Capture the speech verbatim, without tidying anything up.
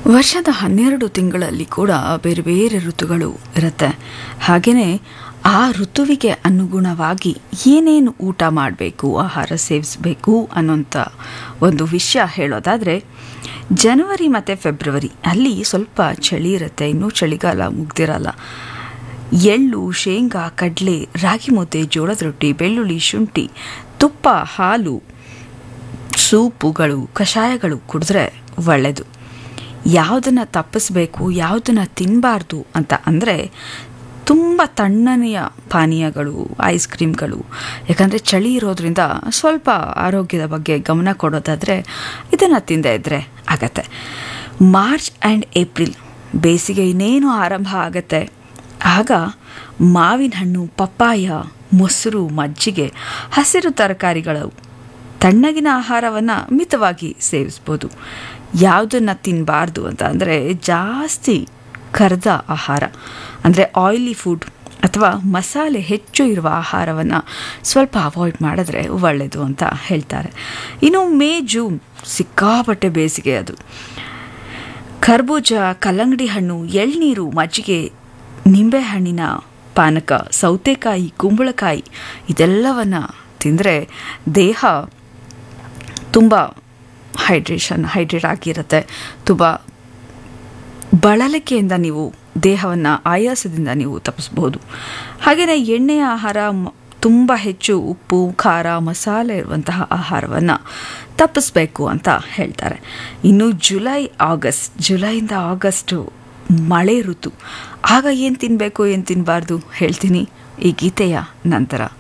ವರ್ಷದ ಹನ್ನೆರಡು ತಿಂಗಳಲ್ಲಿ ಕೂಡ ಬೇರೆ ಬೇರೆ ಋತುಗಳು ಇರುತ್ತೆ. ಹಾಗೆಯೇ ಆ ಋತುವಿಗೆ ಅನುಗುಣವಾಗಿ ಏನೇನು ಊಟ ಮಾಡಬೇಕು, ಆಹಾರ ಸೇವಿಸಬೇಕು ಅನ್ನೋಂಥ ಒಂದು ವಿಷಯ ಹೇಳೋದಾದರೆ, ಜನವರಿ ಮತ್ತು ಫೆಬ್ರವರಿ ಅಲ್ಲಿ ಸ್ವಲ್ಪ ಚಳಿ ಇರುತ್ತೆ, ಇನ್ನೂ ಚಳಿಗಾಲ ಮುಗ್ದಿರಲ್ಲ. ಎಳ್ಳು, ಶೇಂಗಾ, ಕಡಲೆ, ರಾಗಿ ಮುದ್ದೆ, ಜೋಳದ ರೊಟ್ಟಿ, ಬೆಳ್ಳುಳ್ಳಿ, ಶುಂಠಿ, ತುಪ್ಪ, ಹಾಲು, ಸೂಪುಗಳು, ಕಷಾಯಗಳು ಕುಡಿದ್ರೆ ಒಳ್ಳೆಯದು. ಯಾವುದನ್ನು ತಪ್ಪಿಸ್ಬೇಕು, ಯಾವುದನ್ನು ತಿನ್ನಬಾರ್ದು ಅಂತ ಅಂದರೆ ತುಂಬ ತಣ್ಣನೆಯ ಪಾನೀಯಗಳು, ಐಸ್ ಕ್ರೀಮ್ಗಳು. ಯಾಕಂದರೆ ಚಳಿ ಇರೋದ್ರಿಂದ ಸ್ವಲ್ಪ ಆರೋಗ್ಯದ ಬಗ್ಗೆ ಗಮನ ಕೊಡೋದಾದರೆ ಇದನ್ನು ತಿಂದೇ ಇದ್ದರೆ ಆಗತ್ತೆ. ಮಾರ್ಚ್ ಆ್ಯಂಡ್ ಏಪ್ರಿಲ್ ಬೇಸಿಗೆ ಇನ್ನೇನು ಆರಂಭ ಆಗತ್ತೆ. ಆಗ ಮಾವಿನ ಹಣ್ಣು, ಪಪ್ಪಾಯ, ಮೊಸರು, ಮಜ್ಜಿಗೆ, ಹಸಿರು ತರಕಾರಿಗಳು, ತಣ್ಣಗಿನ ಆಹಾರವನ್ನು ಮಿತವಾಗಿ ಸೇವಿಸ್ಬೋದು. ಯಾವುದನ್ನು ತಿನ್ನಬಾರ್ದು ಅಂತ ಅಂದರೆ ಜಾಸ್ತಿ ಕರೆದ ಆಹಾರ ಅಂದರೆ ಆಯಿಲಿ ಫುಡ್ ಅಥವಾ ಮಸಾಲೆ ಹೆಚ್ಚು ಇರುವ ಆಹಾರವನ್ನು ಸ್ವಲ್ಪ ಅವಾಯ್ಡ್ ಮಾಡಿದ್ರೆ ಒಳ್ಳೆಯದು ಅಂತ ಹೇಳ್ತಾರೆ. ಇನ್ನು ಮೇ, ಜೂನ್ ಸಿಕ್ಕಾಪಟ್ಟೆ ಬೇಸಿಗೆ ಅದು. ಕರ್ಬೂಜ, ಕಲ್ಲಂಗಡಿ ಹಣ್ಣು, ಎಳ್ನೀರು, ಮಜ್ಜಿಗೆ, ನಿಂಬೆಹಣ್ಣಿನ ಪಾನಕ, ಸೌತೆಕಾಯಿ, ಕುಂಬಳಕಾಯಿ ಇದೆಲ್ಲವನ್ನು ತಿಂದರೆ ದೇಹ ತುಂಬ ಹೈಡ್ರೇಷನ್ ಹೈಡ್ರೇಟ್ ಆಗಿರುತ್ತೆ. ತುಂಬ ಬಳಲಿಕೆಯಿಂದ ನೀವು ದೇಹವನ್ನು ಆಯಾಸದಿಂದ ನೀವು ತಪ್ಪಿಸ್ಬೋದು. ಹಾಗೆಯೇ ಎಣ್ಣೆಯ ಆಹಾರ, ತುಂಬ ಹೆಚ್ಚು ಉಪ್ಪು, ಖಾರ, ಮಸಾಲೆ ಇರುವಂತಹ ಆಹಾರವನ್ನು ತಪ್ಪಿಸ್ಬೇಕು ಅಂತ ಹೇಳ್ತಾರೆ. ಇನ್ನು ಜುಲೈ, ಆಗಸ್ಟ್ ಜುಲೈಯಿಂದ ಆಗಸ್ಟು ಮಳೆ ಋತು. ಆಗ ಏನು ತಿನ್ನಬೇಕು, ಏನು ತಿನ್ನಬಾರ್ದು ಹೇಳ್ತೀನಿ ಈ ಗೀತೆಯ ನಂತರ.